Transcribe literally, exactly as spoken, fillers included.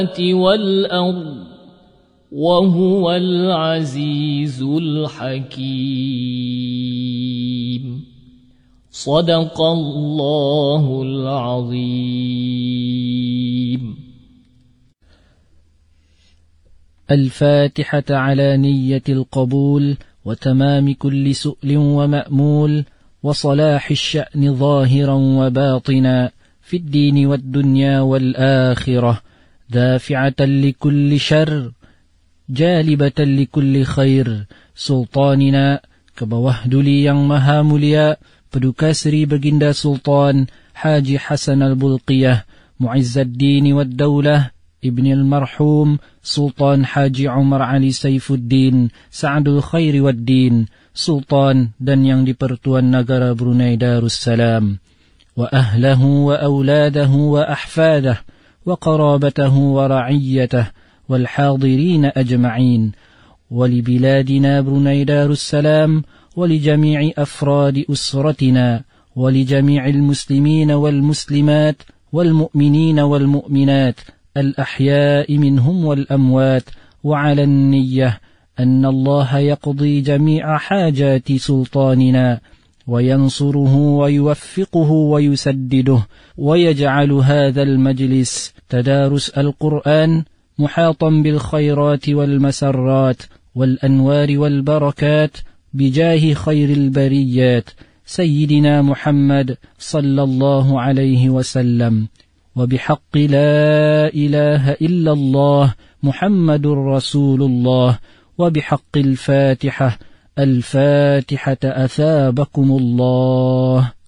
والأرض وهو العزيز الحكيم. صدق الله العظيم. الفاتحة على نية القبول وتمام كل سؤل ومأمول وصلاح الشأن ظاهرا وباطنا في الدين والدنيا والآخرة، دافعة لكل شر جالبة لكل خير. Sultanina kebawahduli yang maha mulia, Paduka Seri Baginda Sultan Haji Hasan Al-Bulqiyah Mu'izzaddin wad Daulah Ibn al-Marhum Sultan Haji Umar Ali Saifuddin Sa'adul Khairi wad Din, Sultan dan yang di-Pertuan Negara Brunei Darussalam, wa ahlahu wa auladahu wa ahfadah wa qarabatahu wa ra'iyyatah wal hadirin ajma'in, wa li biladina Brunei Darussalam wa li jami'i afradi usratina wa li jami'il muslimina wal muslimat wal mu'minina wal mu'minat al ahya'i minhum wal amwat, wa 'ala an-niyyah anna Allah yaqdi jami'a hajati sultanina وينصره ويوفقه ويسدده ويجعل هذا المجلس تدارس القرآن محاطا بالخيرات والمسرات والأنوار والبركات بجاه خير البريات سيدنا محمد صلى الله عليه وسلم، وبحق لا إله إلا الله محمد رسول الله، وبحق الفاتحة الفاتحة أثابكم الله.